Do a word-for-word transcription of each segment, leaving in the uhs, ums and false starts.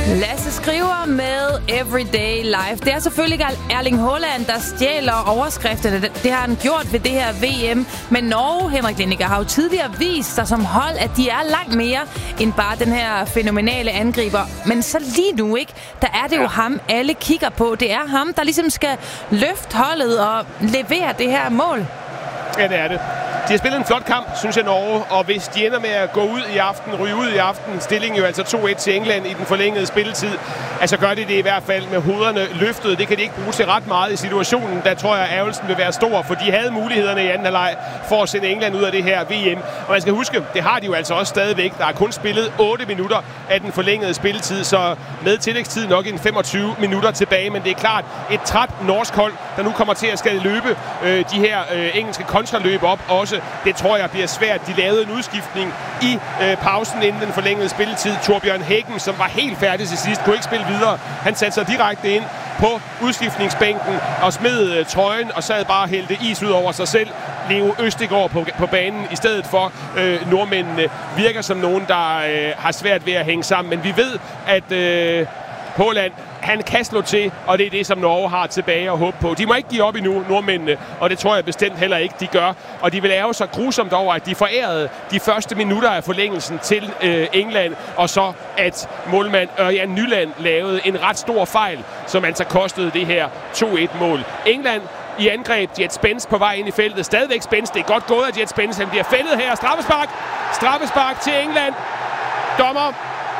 Lasse Skriver med Everyday Life. Det er selvfølgelig Erling Haaland, der stjæler overskrifterne. Det har han gjort ved det her V M. Men Norge, Henrik Lineker, har jo tidligere vist sig som hold, at de er langt mere end bare den her fænomenale angriber. Men så lige nu, ikke? Der er det jo ham, alle kigger på. Det er ham, der ligesom skal løfte holdet og levere det her mål. Ja, det er det. De har spillet en flot kamp, synes jeg, Norge, og hvis de ender med at gå ud i aften, ryge ud i aften, stillingen jo altså to et til England i den forlængede spilletid, altså gør de det i hvert fald med hovederne løftet. Det kan de ikke bruge til ret meget i situationen. Der tror jeg, at ærgelsen vil være stor, for de havde mulighederne i anden halvleg for at sende England ud af det her V M. Og man skal huske, det har de jo altså også stadigvæk. Der er kun spillet otte minutter af den forlængede spilletid, så med tillægstid nok en femogtyve minutter tilbage. Men det er klart et træt norsk hold, der nu kommer til at skal løbe øh, de her øh, engelske kontraløb op også. Det tror jeg bliver svært. De lavede en udskiftning i øh, pausen inden den forlængede spilletid. Torbjørn Hækken, som var helt færdig til sidst, kunne ikke spille videre. Han satte sig direkte ind på udskiftningsbænken og smed øh, trøjen og sad bare og hældte is ud over sig selv. Leo Østegård på, på banen i stedet for. Øh, nordmændene virker som nogen, der øh, har svært ved at hænge sammen. Men vi ved, at øh, Haaland, han kan slå til, og det er det, som Norge har tilbage at håbe på. De må ikke give op endnu, nordmændene, og det tror jeg bestemt heller ikke, de gør. Og de vil lave sig grusomt over, at de forærede de første minutter af forlængelsen til øh, England, og så at målmand Ørjan Nyland lavede en ret stor fejl, som altså kostede det her to et-mål. England i angreb, Jet Spence på vej ind i feltet. Stadigvæk Spence, det er godt gået af Jet Spence. Han bliver fældet her. Straffespark. Straffespark til England. Dommer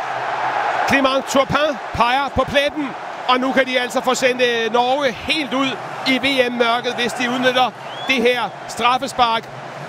Clément Turpin peger på pletten, og nu kan de altså få sendt Norge helt ud i V M-mørket, hvis de udnytter det her straffespark.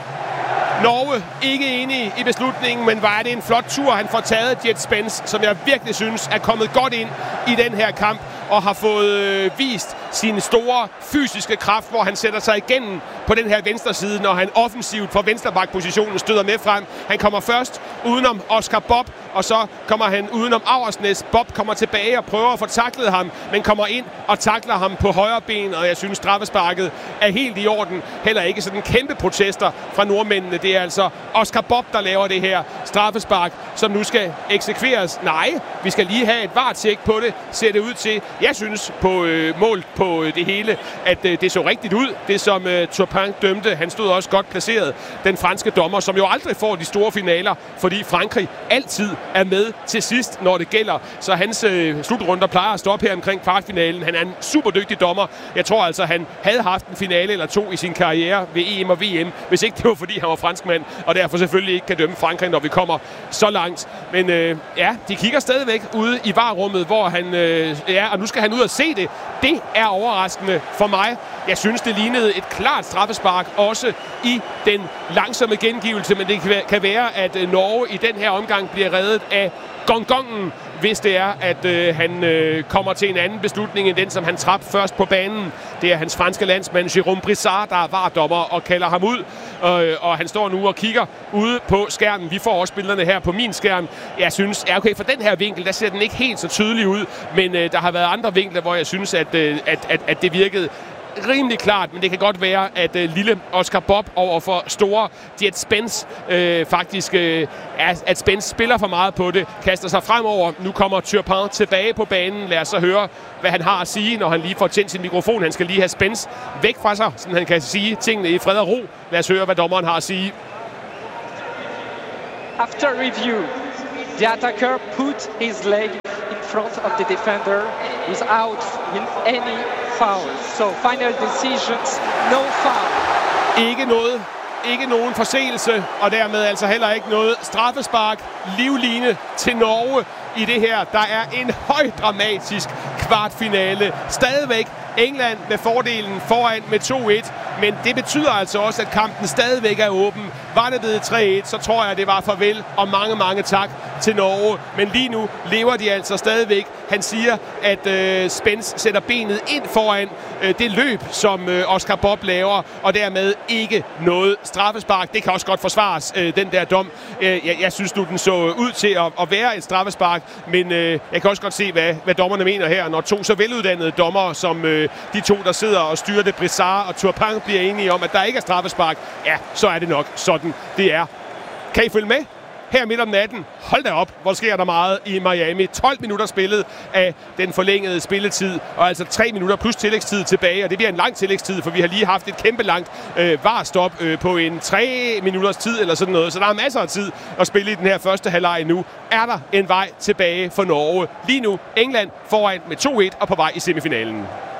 Norge ikke enige i beslutningen, men var det en flot tur, han får taget Jet Spence, som jeg virkelig synes er kommet godt ind i den her kamp, og har fået øh, vist sin store fysiske kraft, hvor han sætter sig igennem på den her venstre side, når han offensivt fra venstreback-positionen støder med frem. Han kommer først udenom Oscar Bob, og så kommer han udenom Auersnæs. Bob kommer tilbage og prøver at få taklet ham, men kommer ind og takler ham på højre ben, og jeg synes, straffesparket er helt i orden. Heller ikke sådan kæmpe protester fra nordmændene. Det er altså Oscar Bob, der laver det her straffespark, som nu skal eksekveres. Nej, vi skal lige have et VAR-tjek på det, ser det ud til. Jeg synes på øh, mål på øh, det hele, at øh, det så rigtigt ud, det som øh, Turpin dømte. Han stod også godt placeret, den franske dommer, som jo aldrig får de store finaler, fordi Frankrig altid er med til sidst, når det gælder. Så hans øh, slutrunder plejer at stoppe her omkring kvartfinalen. Han er en super dygtig dommer. Jeg tror altså, han havde haft en finale eller to i sin karriere ved E M og V M, hvis ikke det var, fordi han var franskmand, og derfor selvfølgelig ikke kan dømme Frankrig, når vi kommer så langt. Men øh, ja, de kigger stadigvæk ude i varrummet, hvor han øh, er, og nu skal han ud og se det. Det er overraskende for mig. Jeg synes, det lignede et klart straffespark, også i den langsomme gengivelse, men det kan være, at Norge i den her omgang bliver reddet af gongongen, hvis det er, at øh, han øh, kommer til en anden beslutning end den, som han traf først på banen. Det er hans franske landsmand, Jérôme Brissard, der er vardommer og kalder ham ud. Øh, og han står nu og kigger ude på skærmen. Vi får også billederne her på min skærm. Jeg synes, ja, okay, for den her vinkel, der ser den ikke helt så tydelig ud. Men øh, der har været andre vinkler, hvor jeg synes, at, øh, at, at, at det virkede rimelig klart, men det kan godt være, at øh, lille Oscar Bob over for store Jet Spence øh, faktisk, øh, at Spence spiller for meget på det, kaster sig fremover. Nu kommer Turpin tilbage på banen. Lad os så høre, hvad han har at sige, når han lige får tændt sin mikrofon. Han skal lige have Spence væk fra sig, så han kan sige tingene i fred og ro. Lad os høre, hvad dommeren har at sige. After review, the attacker put his leg in front of the defender without any foul. So final decisions, no foul. Ikke noget, ikke nogen forseelse, og dermed altså heller ikke noget straffespark. Livline til Norge i det her. Der er en højdramatisk kvartfinale. Stadigvæk England med fordelen foran med to et, men det betyder altså også, at kampen stadigvæk er åben. Var det ved tre et, så tror jeg, det var farvel og mange, mange tak til Norge. Men lige nu lever de altså stadigvæk. Han siger, at øh, Spence sætter benet ind foran øh, det løb, som øh, Oscar Bob laver, og dermed ikke noget straffespark. Det kan også godt forsvares, øh, den der dom. Øh, jeg, jeg synes nu, den så ud til at, at være et straffespark, men øh, jeg kan også godt se, hvad, hvad dommerne mener her, når to så veluddannede dommere, som øh, de to, der sidder og styrer det, Brissard og Turpin, bliver enige om, at der ikke er straffespark. Ja, så er det nok sådan, det er. Kan I følge med? her midt om natten. Hold da op, hvor sker der meget i Miami. tolv minutter spillet af den forlængede spilletid, og altså tre minutter plus tillægstid tilbage, og det bliver en lang tillægstid, for vi har lige haft et kæmpe langt øh, varstop øh, på en tre minutters tid eller sådan noget, så der er masser af tid at spille i den her første halvleg nu. Er der en vej tilbage for Norge? Lige nu England foran med to et og på vej i semifinalen.